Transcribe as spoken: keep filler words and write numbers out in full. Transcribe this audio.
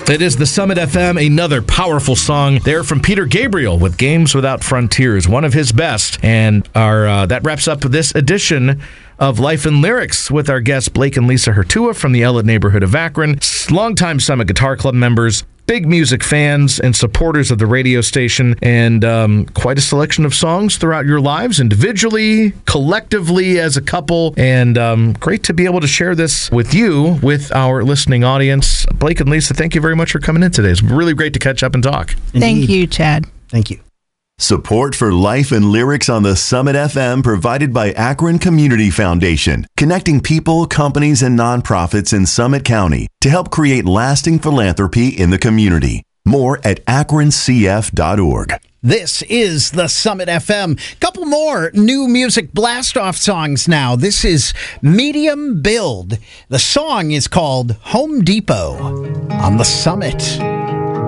It is the Summit F M, another powerful song there from Peter Gabriel with Games Without Frontiers, one of his best. And our uh, that wraps up this edition of Life and Lyrics with our guests Blake and Lisa Hurtua from the Ella neighborhood of Akron, longtime Summit Guitar Club members, big music fans and supporters of the radio station, and um, quite a selection of songs throughout your lives, individually, collectively, as a couple, and um, great to be able to share this with you, with our listening audience. Blake and Lisa, thank you very much for coming in today. It's really great to catch up and talk. Indeed. Thank you, Chad. Thank you. Support for Life and Lyrics on the Summit F M provided by Akron Community Foundation, connecting people, companies, and nonprofits in Summit County to help create lasting philanthropy in the community. More at akron c f dot org. This is the Summit F M. Couple more new music blast-off songs now. This is Medium Build. The song is called Home Depot on the Summit.